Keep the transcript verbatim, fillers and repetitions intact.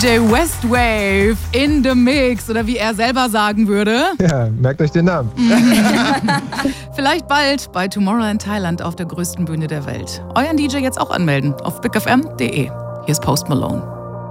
J Westwave in the Mix oder wie er selber sagen würde. Ja, merkt euch den Namen. Vielleicht bald bei Tomorrowland Thailand auf der größten Bühne der Welt. Euren D J jetzt auch anmelden auf big f m punkt d e. Hier ist Post Malone.